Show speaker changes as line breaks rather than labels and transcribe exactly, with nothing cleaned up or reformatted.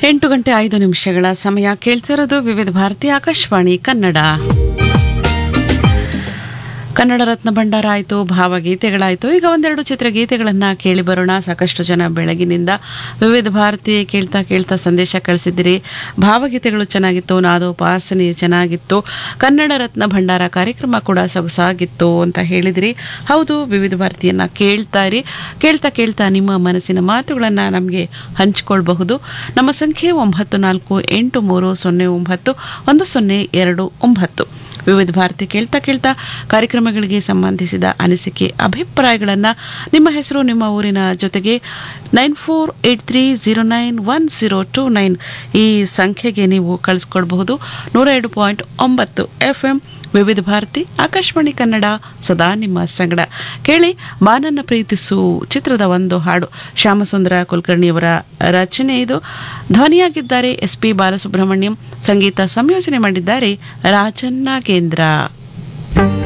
ಎಂಟು ಗಂಟೆ ಐದು ನಿಮಿಷಗಳ ಸಮಯ. ಕೇಳ್ತಿರೋದು ವಿವಿಧ ಭಾರತಿ ಆಕಾಶವಾಣಿ ಕನ್ನಡ. ಕನ್ನಡ ರತ್ನ ಭಂಡಾರ ಆಯಿತು, ಭಾವಗೀತೆಗಳಾಯಿತು. ಈಗ ಒಂದೆರಡು ಚಿತ್ರಗೀತೆಗಳನ್ನು ಕೇಳಿ ಬರೋಣ. ಸಾಕಷ್ಟು ಜನ ಬೆಳಗಿನಿಂದ ವಿವಿಧ ಭಾರತಿ ಕೇಳ್ತಾ ಕೇಳ್ತಾ ಸಂದೇಶ ಕಳಿಸಿದ್ದೀರಿ. ಭಾವಗೀತೆಗಳು ಚೆನ್ನಾಗಿತ್ತು, ನಾದೋಪಾಸನೆ ಚೆನ್ನಾಗಿತ್ತು, ಕನ್ನಡ ರತ್ನ ಭಂಡಾರ ಕಾರ್ಯಕ್ರಮ ಕೂಡ ಸೊಗಸಾಗಿತ್ತು ಅಂತ ಹೇಳಿದಿರಿ. ಹೌದು, ವಿವಿಧ ಭಾರತಿಯನ್ನು ಕೇಳ್ತಾ ಇರಿ. ಕೇಳ್ತಾ ಕೇಳ್ತಾ ನಿಮ್ಮ ಮನಸ್ಸಿನ ಮಾತುಗಳನ್ನು ನಮಗೆ ಹಂಚಿಕೊಳ್ಬಹುದು. ನಮ್ಮ ಸಂಖ್ಯೆ ಒಂಬತ್ತು ನಾಲ್ಕು ಎಂಟು ಮೂರು ಸೊನ್ನೆ ಒಂಬತ್ತು ಒಂದು ಸೊನ್ನೆ ಎರಡು ಒಂಬತ್ತು. ವಿವಿಧ ಭಾರತಿ ಕೇಳ್ತಾ ಕೇಳ್ತಾ ಕಾರ್ಯಕ್ರಮಗಳಿಗೆ ಸಂಬಂಧಿಸಿದ ಅನಿಸಿಕೆ ಅಭಿಪ್ರಾಯಗಳನ್ನು ನಿಮ್ಮ ಹೆಸರು, ನಿಮ್ಮ ಊರಿನ ಜೊತೆಗೆ nine four eight three zero nine one zero two nine ಈ ಸಂಖ್ಯೆಗೆ ನೀವು ಕಳಿಸ್ಕೊಳ್ಬಹುದು. ನೂರ ಎರಡು ಪಾಯಿಂಟ್ ಒಂಬತ್ತು ಎಫ್ ಎಂ ವಿವಿಧ ಭಾರತಿ ಆಕಾಶವಾಣಿ ಕನ್ನಡ ಸದಾ ನಿಮ್ಮ ಸಂಗಡ. ಕೇಳಿ ಮಾನನ್ನ ಪ್ರೀತಿಸು ಚಿತ್ರದ ಒಂದು ಹಾಡು. ಶ್ಯಾಮಸುಂದರ ಕುಲಕರ್ಣಿಯವರ ರಚನೆ ಇದು. ಧ್ವನಿಯಾಗಿದ್ದಾರೆ ಎಸ್ ಪಿ ಬಾಲಸುಬ್ರಹ್ಮಣ್ಯಂ. ಸಂಗೀತ ಸಂಯೋಜನೆ ಮಾಡಿದ್ದಾರೆ ರಾಜನ್ ನಾಗೇಂದ್ರ.